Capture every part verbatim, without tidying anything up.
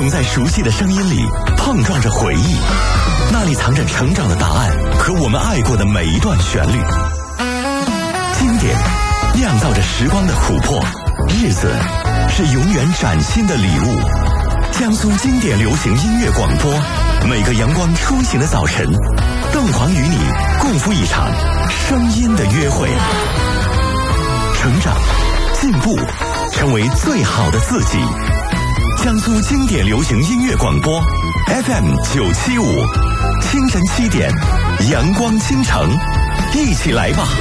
总在熟悉的声音里碰撞着回忆，那里藏着成长的答案和我们爱过的每一段旋律。经典酿造着时光的琥珀，日子是永远崭新的礼物。江苏经典流行音乐广播，每个阳光初醒的早晨，凤凰与你共赴一场声音的约会，成长进步，成为最好的自己。江苏经典流行音乐广播 F M 九七五，清晨七点，阳光倾城，一起来吧。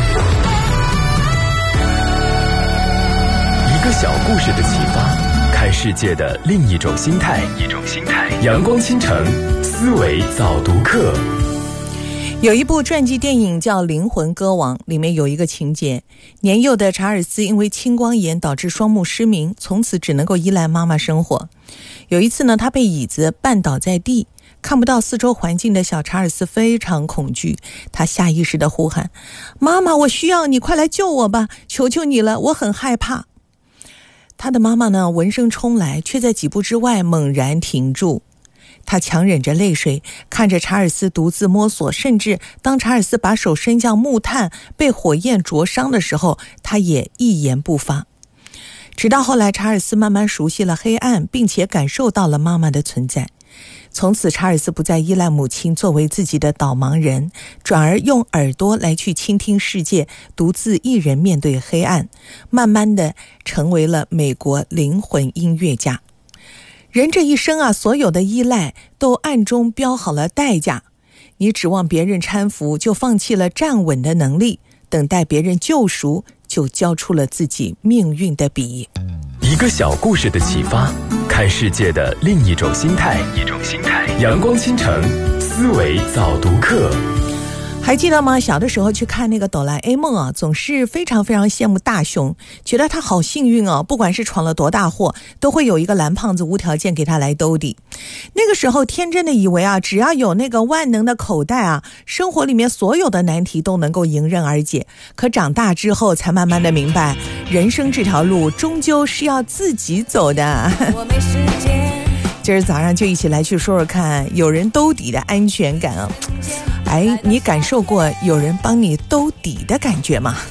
一个小故事的启发，看世界的另一种心态。一种心态。阳光倾城，思维早读课。 有一部传记电影叫《灵魂歌王》，里面有一个情节，年幼的查尔斯因为青光眼导致双目失明，从此只能够依赖妈妈生活。有一次呢，他被椅子绊倒在地，看不到四周环境的小查尔斯非常恐惧，他下意识地呼喊：妈妈，我需要你，快来救我吧，求求你了，我很害怕。他的妈妈呢，闻声冲来，却在几步之外猛然停住。他强忍着泪水，看着查尔斯独自摸索，甚至当查尔斯把手伸向木炭被火焰灼伤的时候，他也一言不发。直到后来，查尔斯慢慢熟悉了黑暗，并且感受到了妈妈的存在。从此，查尔斯不再依赖母亲作为自己的导盲人，转而用耳朵来去倾听世界，独自一人面对黑暗，慢慢的成为了美国灵魂音乐家。人这一生啊，所有的依赖都暗中标好了代价。你指望别人搀扶，就放弃了站稳的能力；等待别人救赎，就交出了自己命运的笔。 一个小故事的启发，看世界的另一种心态。一种心态。阳光倾城，思维早读课。 还记得吗？小的时候去看那个哆啦 A 梦啊，总是非常非常羡慕大雄，觉得他好幸运哦，不管是闯了多大祸，都会有一个蓝胖子无条件给他来兜底。那个时候天真的以为啊，只要有那个万能的口袋啊，生活里面所有的难题都能够迎刃而解。可长大之后才慢慢的明白，人生这条路终究是要自己走的。我没时间。今儿早上就一起来去说说看，有人兜底的安全感啊！哎，你感受过有人帮你兜底的感觉吗？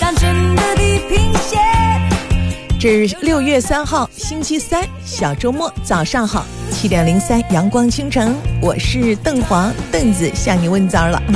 这是六月三号星期三小周末早上好，七点零三阳光倾城，我是邓黄，邓子向你问早了。